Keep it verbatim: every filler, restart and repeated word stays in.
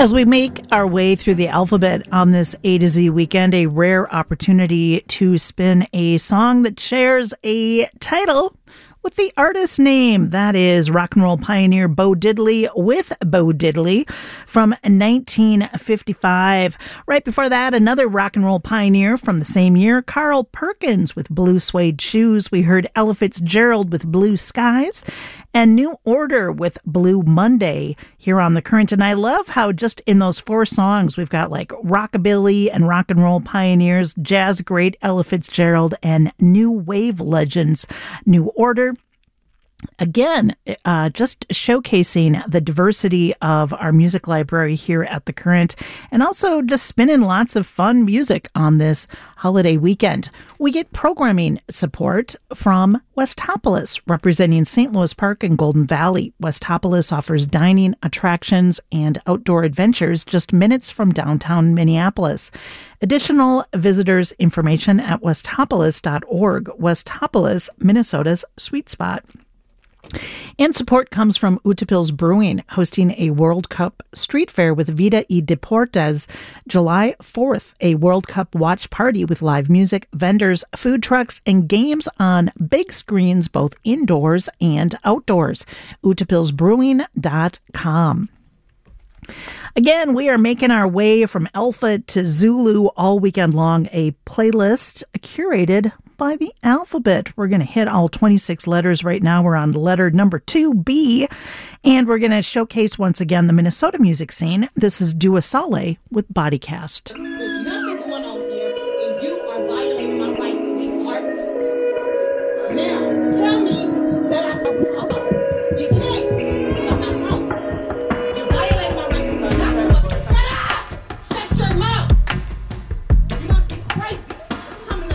As we make our way through the alphabet on this A to Z weekend, a rare opportunity to spin a song that shares a title with the artist's name. That is rock and roll pioneer Bo Diddley with Bo Diddley from nineteen fifty-five. Right before that, another rock and roll pioneer from the same year, Carl Perkins with Blue Suede Shoes. We heard Ella Fitzgerald with Blue Skies and New Order with Blue Monday here on The Current. And I love how just in those four songs, we've got like rockabilly and rock and roll pioneers, jazz great Ella Fitzgerald, and new wave legends, New Order. Again, uh, just showcasing the diversity of our music library here at The Current, and also just spinning lots of fun music on this holiday weekend. We get programming support from Westopolis, representing Saint Louis Park and Golden Valley. Westopolis offers dining, attractions, and outdoor adventures just minutes from downtown Minneapolis. Additional visitors information at westopolis dot org. Westopolis, Minnesota's sweet spot. And support comes from Utepils Brewing, hosting a World Cup street fair with Vida y Deportes July fourth, a World Cup watch party with live music, vendors, food trucks, and games on big screens both indoors and outdoors. utepils brewing dot com. Again, we are making our way from Alpha to Zulu all weekend long, a playlist curated by the alphabet. We're going to hit all twenty-six letters right now. We're on letter number two, B, and we're going to showcase once again the Minnesota music scene. This is Dua Saleh with Bodycast.